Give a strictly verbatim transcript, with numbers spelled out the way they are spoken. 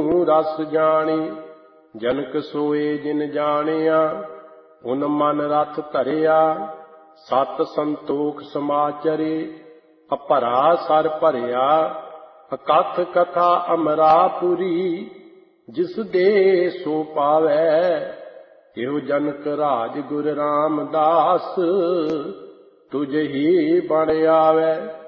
विष्णु रस जानी। जनक सोए जिन जानिया उन मन रथ धरिया। सत संतोख समाचरे अपरा सर भरिया। अकथ कथा अमरापुरी जिस दे सो पावै। तिहु जनक राज गुर रामदास तुझ ही बण आवे।